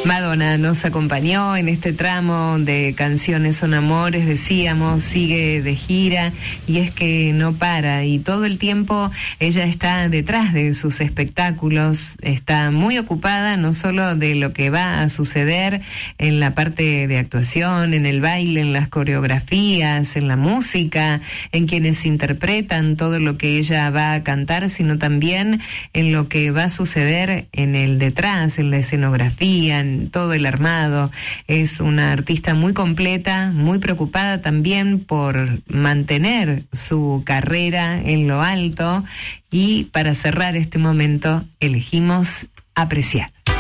Madonna nos acompañó en este tramo de Canciones son Amores, decíamos, sigue de gira y es que no para y todo el tiempo ella está detrás de sus espectáculos, está muy ocupada no solo de lo que va a suceder en la parte de actuación, en el baile, en las coreografías, en la música, en quienes interpretan todo lo que ella va a cantar, sino también en lo que va a suceder en el detrás, en la escenografía, en todo el armado. Es una artista muy completa, muy preocupada también por mantener su carrera en lo alto y para cerrar este momento elegimos Apreciar.